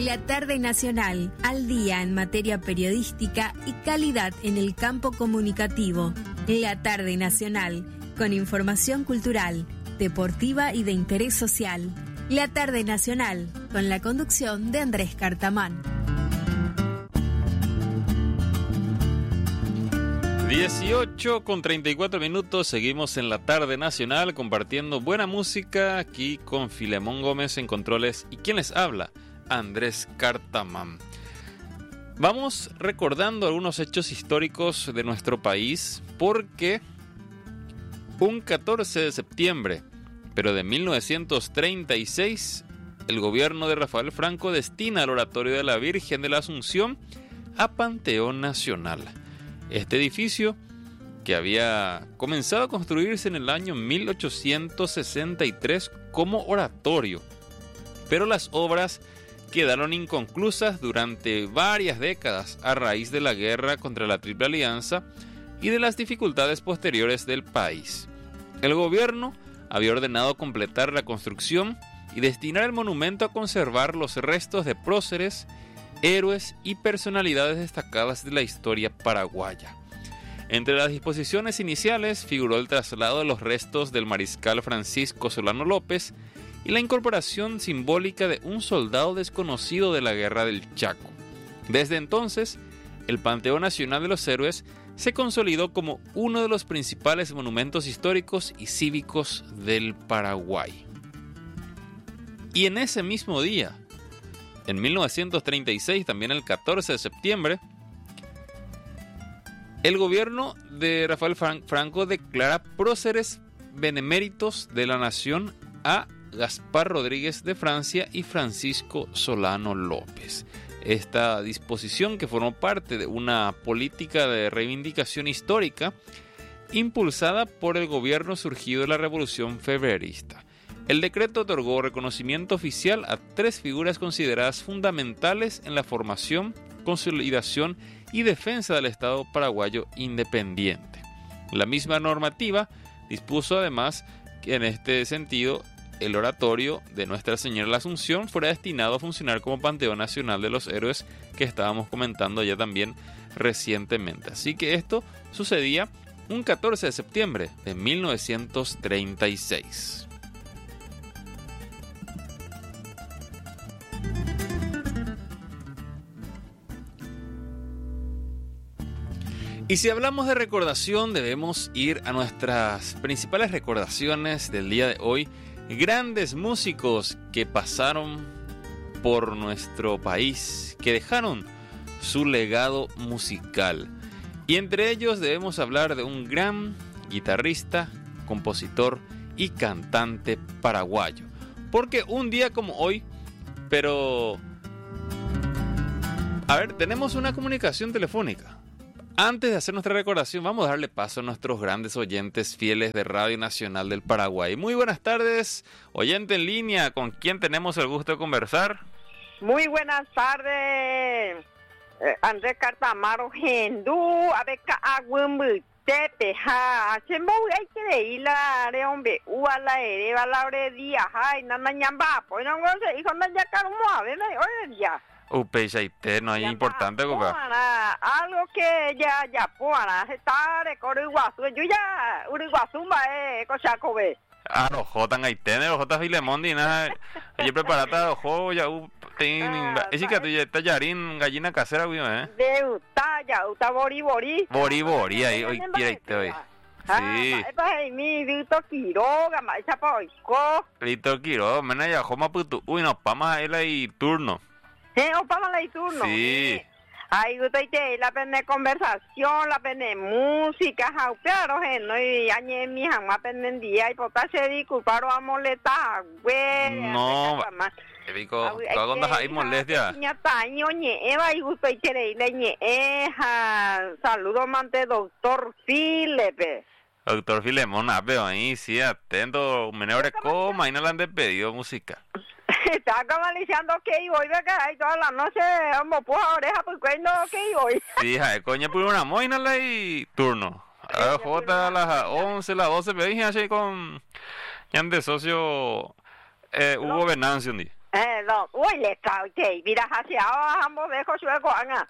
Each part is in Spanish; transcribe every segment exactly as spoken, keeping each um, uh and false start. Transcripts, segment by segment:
La Tarde Nacional, al día en materia periodística y calidad en el campo comunicativo. La Tarde Nacional, con información cultural, deportiva y de interés social. La Tarde Nacional, con la conducción de Andrés Cartamán. dieciocho con treinta y cuatro minutos, seguimos en la Tarde Nacional compartiendo buena música aquí con Filemón Gómez en controles y quien les habla, Andrés Cartamán. Vamos recordando algunos hechos históricos de nuestro país porque un catorce de septiembre, pero de mil novecientos treinta y seis, el gobierno de Rafael Franco destina al Oratorio de la Virgen de la Asunción a Panteón Nacional. Este edificio, que había comenzado a construirse en el año mil ochocientos sesenta y tres como oratorio, pero las obras quedaron inconclusas durante varias décadas a raíz de la guerra contra la Triple Alianza y de las dificultades posteriores del país. El gobierno había ordenado completar la construcción y destinar el monumento a conservar los restos de próceres, héroes y personalidades destacadas de la historia paraguaya. Entre las disposiciones iniciales figuró el traslado de los restos del mariscal Francisco Solano López y la incorporación simbólica de un soldado desconocido de la Guerra del Chaco. Desde entonces, el Panteón Nacional de los Héroes se consolidó como uno de los principales monumentos históricos y cívicos del Paraguay. Y en ese mismo día, en mil novecientos treinta y seis, también el catorce de septiembre, el gobierno de Rafael Franco declara próceres beneméritos de la nación a Gaspar Rodríguez de Francia y Francisco Solano López. Esta disposición, que formó parte de una política de reivindicación histórica impulsada por el gobierno surgido de la Revolución Febrerista. El decreto otorgó reconocimiento oficial a tres figuras consideradas fundamentales en la formación, consolidación y defensa del Estado paraguayo independiente. La misma normativa dispuso además que en este sentido el oratorio de Nuestra Señora de la Asunción fuera destinado a funcionar como Panteón Nacional de los Héroes, que estábamos comentando ya también recientemente. Así que esto sucedía un catorce de septiembre de mil novecientos treinta y seis. Y si hablamos de recordación, debemos ir a nuestras principales recordaciones del día de hoy. Grandes músicos que pasaron por nuestro país, que dejaron su legado musical. Y entre ellos debemos hablar de un gran guitarrista, compositor y cantante paraguayo. Porque un día como hoy, pero... A ver, tenemos una comunicación telefónica. Antes de hacer nuestra recordación, vamos a darle paso a nuestros grandes oyentes fieles de Radio Nacional del Paraguay. Muy buenas tardes, oyente en línea, ¿con quién tenemos el gusto de conversar? Muy buenas tardes, eh, Andrés Cartamaro, Gendú, Abeca Aguimbu, Tepeja, Chembo, hay que ir la Reombe, Uala, Ereva, Laure Díaz, ay, Nana Ñamba, pues no sé, hijo, no ya caro, a ver, oye, ya. Upechaite, no es importante, compa. Algo que ya, ya, puana, está de Uruguasu, yo ya, Uruguasu, eh, Cochacobe. Ah, los jotan ahí, tener los jotas Filemondi, nada, yo preparata los juegos, ya, es que tú ya estás yarín, gallina casera, güey, eh. De Uta, ya, Uta Bori Bori. Bori Bori, ahí, hoy, directo, hoy. Sí. Ah, mi Lito Quiroga, ma, esa poico. Lito Quiroga, mena ya, joma putu, uy, nos vamos a ir ahí turno. ¿Eh? ¿O vamos a ir turno? Sí. Ay, usted la pene conversación, la pene música, jau, claro, no, y añe mi jamás pendía, y por se disculparon a molestar, güey. No, Evico, ¿cuándo hay molestia? Niña taño, ñeva, y usted quiere ir, ñeja, saludos mante doctor Filipe. Doctor Filemón, pero ahí sí, atento, menor coma, y no le han despedido música. Está camaliciando que iba hoy, acá, y toda la noche, vamos, pues, oreja, pues, cuando que iba hoy. Sí, hija, coña, por una moina y turno. A ver, jota a las once, las doce, me dije así con... ¿Quién de socio? Eh, Hugo Venancio, un día. Eh, no, uy, le trao che, mira hacia ambos dejo suego anga.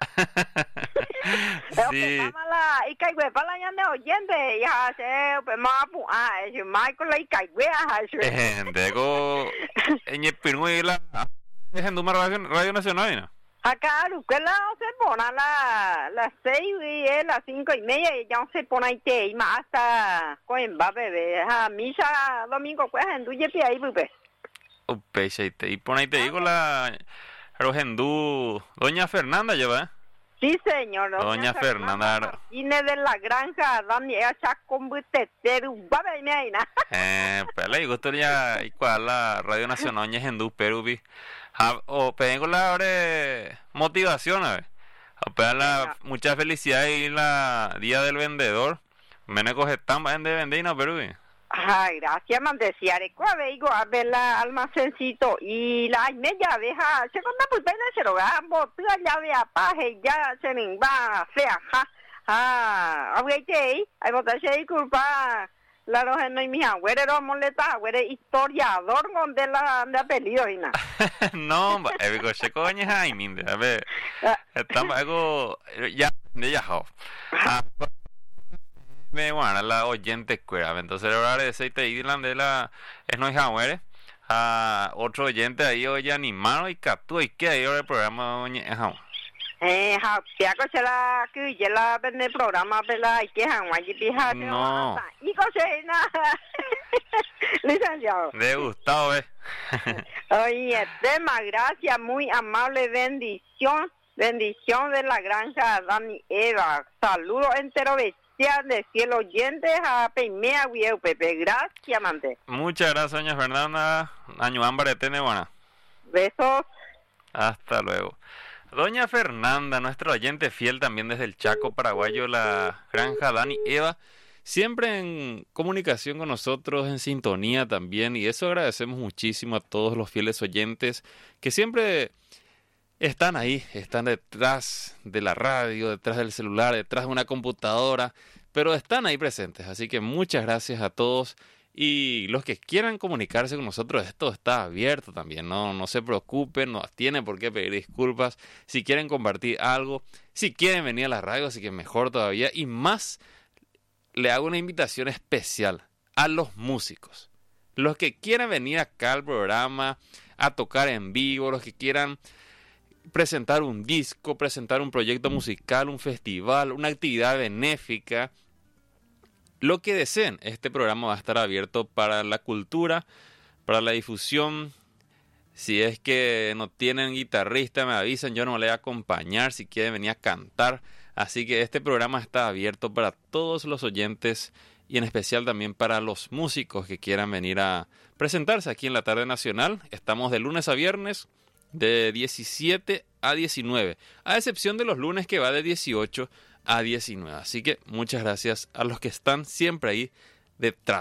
Sí. Y que güey para ya no oyente, ya se pues más pu ah, es Michael y que güey a su. Eh, dego en el pinuela es en Radio, Radio Nacional, ¿no? Acá que la se pone a la las seis y es las cinco y media y ya se pone ahí te y más hasta con va bebé, a misa domingo pues en tu yepi ahí bebé. Upe, cheite. Y por ahí te digo la Rogendú, doña Fernanda lleva, ¿eh? Sí, señor. Doña, doña Fernanda. Fernanda Martínez de la Granja, Dani, esa convertetero, babe, me hay na. Eh, pues le digo, ya, y cuál la Radio Nacional de Gendú, Perú, vi. O tengo la hora motivación, a ver. O la mucha felicidad y la Día del Vendedor. Me ne coge tan bien de vender y no, Perú, vi. Ay, gracias, man, decía, recuerda, digo, a ver la almacencito y la media deja, se conta pues pena se lo gambo, tú ya ve a paje, ya se me va, fea, ja, ah, a ver, ¿qué? Hay botas ahí, culpa, la roja no hay mi abuelo, era molesta, abuelo, historiador, donde la, de apellido, y nada. No, eh, digo, se coñe, ay, minde, a ver, estamos, algo, ya, de ya, ah, me bueno la oyente cuera entonces ahora de aceite Island de la es no es jaguere a otro oyente ahí oye animado y captúa y que ahí ahora el programa oye es jaguere eh ja ya que se la que ya la vende programa pela y que jaguere y pija no y cocina licenciado de Gustavo eh oye tema gracias muy amable bendición bendición de la Granja Dani Eva saludo entero de cielo oyentes a Peimea Wieu Pepe, gracias mante. Muchas gracias doña Fernanda, año ámbar tiene buena. Besos. Hasta luego. Doña Fernanda, nuestro oyente fiel también desde el Chaco paraguayo, la Granja Dani Eva, siempre en comunicación con nosotros, en sintonía también, y eso agradecemos muchísimo a todos los fieles oyentes que siempre están ahí, están detrás de la radio, detrás del celular, detrás de una computadora, pero están ahí presentes. Así que muchas gracias a todos y los que quieran comunicarse con nosotros, esto está abierto también, no, no se preocupen, no tienen por qué pedir disculpas. Si quieren compartir algo, si quieren venir a la radio, así que mejor todavía. Y más, le hago una invitación especial a los músicos. Los que quieran venir acá al programa a tocar en vivo, los que quieran presentar un disco, presentar un proyecto musical, un festival, una actividad benéfica, lo que deseen. Este programa va a estar abierto para la cultura, para la difusión. Si es que no tienen guitarrista, me avisan, yo no les voy a acompañar si quieren venir a cantar. Así que este programa está abierto para todos los oyentes y en especial también para los músicos que quieran venir a presentarse aquí en la Tarde Nacional. Estamos de lunes a viernes de diecisiete a diecinueve, a excepción de los lunes que va de dieciocho a diecinueve. Así que muchas gracias a los que están siempre ahí detrás.